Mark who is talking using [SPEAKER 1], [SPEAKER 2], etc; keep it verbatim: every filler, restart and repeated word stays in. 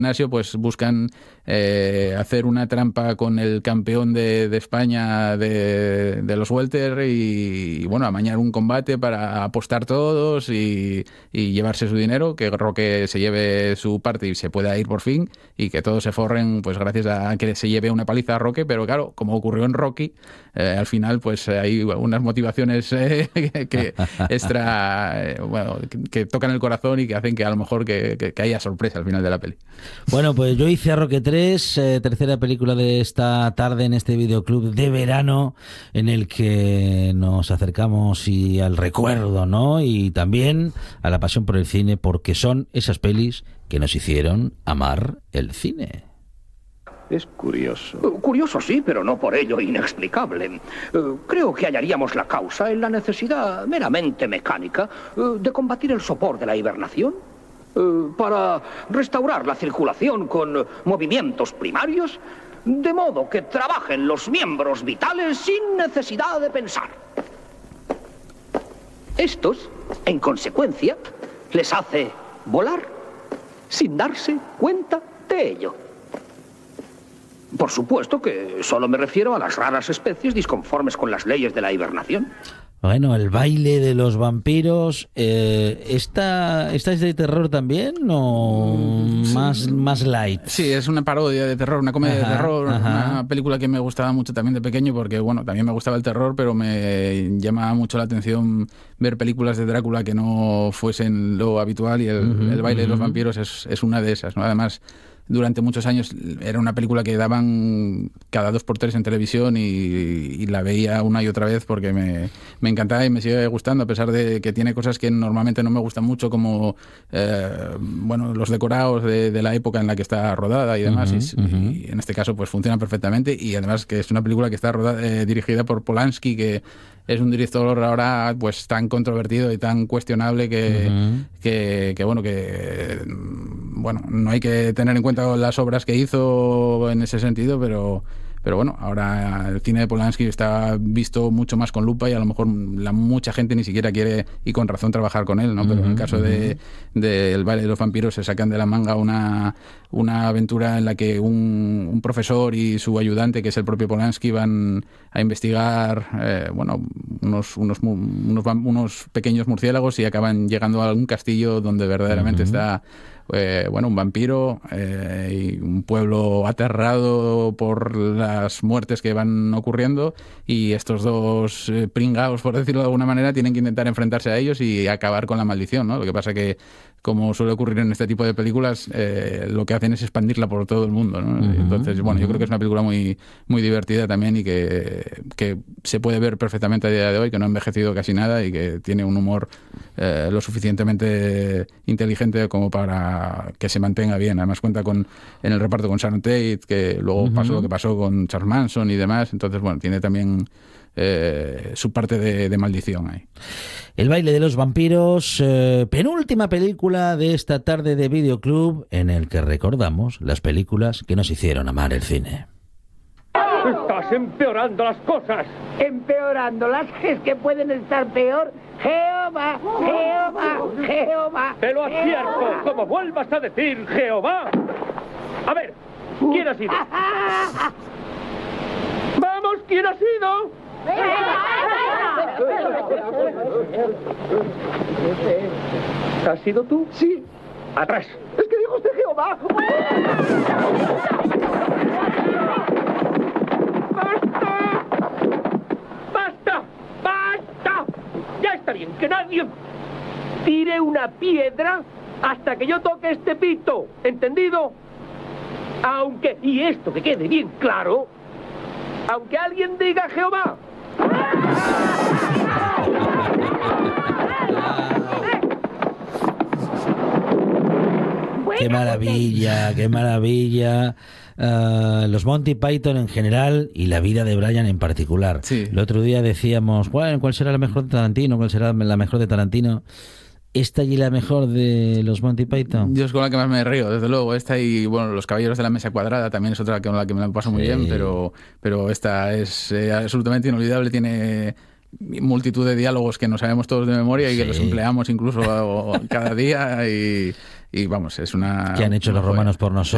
[SPEAKER 1] gimnasio pues buscan eh, hacer una trampa con el campeón de, de España de, de los welter y, y bueno, amañar un combate para apostar todos y, y llevarse su dinero, que Roque se lleve su parte y se pueda ir por fin y que todos se forren pues gracias a que se lleve una paliza a Roque, pero claro, como ocurrió en Rocky, eh, al final pues hay unas motivaciones eh, que extra eh, bueno, que, que tocan el corazón y que hacen que a lo mejor que, que, que haya sorpresa al final de la peli.
[SPEAKER 2] Bueno, pues yo hice a Roque tres, eh, tercera película de esta tarde en este videoclub de verano en el que nos acercamos y al recuerdo, ¿no? Y también a la pasión por el cine, porque son esas pelis que nos hicieron amar el cine.
[SPEAKER 3] Es curioso.
[SPEAKER 4] Uh, curioso sí, pero no por ello inexplicable. Uh, creo que hallaríamos la causa en la necesidad meramente mecánica uh, de combatir el sopor de la hibernación. Uh, para restaurar la circulación con uh, movimientos primarios, de modo que trabajen los miembros vitales sin necesidad de pensar. Estos, en consecuencia, les hace volar sin darse cuenta de ello. Por supuesto que solo me refiero a las raras especies disconformes con las leyes de la hibernación.
[SPEAKER 2] Bueno, El baile de los vampiros, eh, ¿esta, ¿esta es de terror también o
[SPEAKER 1] sí,
[SPEAKER 2] más, más light?
[SPEAKER 1] Sí, es una parodia de terror, una comedia ajá, de terror, ajá. Una película que me gustaba mucho también de pequeño porque, bueno, también me gustaba el terror, pero me llamaba mucho la atención ver películas de Drácula que no fuesen lo habitual y el, uh-huh, el baile uh-huh. de los vampiros es, es una de esas, ¿no? Además, durante muchos años era una película que daban cada dos por tres en televisión y, y la veía una y otra vez porque me, me encantaba y me sigue gustando, a pesar de que tiene cosas que normalmente no me gustan mucho, como eh, bueno, los decorados de, de la época en la que está rodada y demás. Uh-huh, y, uh-huh. y en este caso pues funciona perfectamente y además que es una película que está rodada, eh, dirigida por Polanski, que es un director ahora pues tan controvertido y tan cuestionable que, uh-huh. que, que bueno que bueno no hay que tener en cuenta las obras que hizo en ese sentido, pero pero bueno, ahora el cine de Polanski está visto mucho más con lupa y a lo mejor la mucha gente ni siquiera quiere, y con razón, trabajar con él, ¿no? Pero uh-huh, en el caso uh-huh. de, de El baile de los vampiros se sacan de la manga una, una aventura en la que un, un profesor y su ayudante, que es el propio Polanski, van a investigar eh, bueno, unos, unos, unos, unos pequeños murciélagos y acaban llegando a un castillo donde verdaderamente uh-huh. está Eh, bueno, un vampiro eh, y un pueblo aterrado por las muertes que van ocurriendo, y estos dos eh, pringaos, por decirlo de alguna manera, tienen que intentar enfrentarse a ellos y acabar con la maldición, ¿no? Lo que pasa que, como suele ocurrir en este tipo de películas, eh, lo que hacen es expandirla por todo el mundo, ¿no? Uh-huh, Entonces, bueno, uh-huh. yo creo que es una película muy, muy divertida también y que, que se puede ver perfectamente a día de hoy, que no ha envejecido casi nada y que tiene un humor eh, lo suficientemente inteligente como para que se mantenga bien. Además cuenta con en el reparto con Sharon Tate, que luego uh-huh. pasó lo que pasó con Charles Manson y demás. Entonces, bueno, tiene también eh, su parte de, de maldición ahí.
[SPEAKER 2] El baile de los vampiros, eh, penúltima película de esta tarde de Videoclub, en el que recordamos las películas que nos hicieron amar el cine.
[SPEAKER 5] ¡Estás empeorando las cosas!
[SPEAKER 6] ¿Empeorándolas? ¿Es que pueden estar peor? ¡Jehová! ¡Jehová! ¡Jehová!
[SPEAKER 5] ¡Te lo advierto! ¡Como vuelvas a decir Jehová! A ver, ¿quién ha sido? ¡Vamos! ¿Quién ha sido? ¿Has sido tú?
[SPEAKER 6] Sí.
[SPEAKER 5] Atrás.
[SPEAKER 6] Es que dijo usted Jehová.
[SPEAKER 5] ¡Basta! ¡Basta! ¡Basta! Ya está bien, que nadie tire una piedra hasta que yo toque este pito. ¿Entendido? Aunque, y esto que quede bien claro, aunque alguien diga Jehová.
[SPEAKER 2] Qué maravilla, qué maravilla. Uh, los Monty Python en general y la vida de Brian en particular.
[SPEAKER 1] Sí. El
[SPEAKER 2] otro día decíamos, bueno, ¿cuál será la mejor de Tarantino? ¿Cuál será la mejor de Tarantino? ¿Esta y la mejor de los Monty Python?
[SPEAKER 1] Yo es con la que más me río, desde luego. Esta y, bueno, Los Caballeros de la Mesa Cuadrada también es otra con la que me la paso muy sí. bien, pero, pero esta es eh, absolutamente inolvidable. Tiene multitud de diálogos que nos sabemos todos de memoria y sí. que los empleamos incluso cada día y, y vamos, es una...
[SPEAKER 2] ¿Qué han hecho los romanos por nosotros?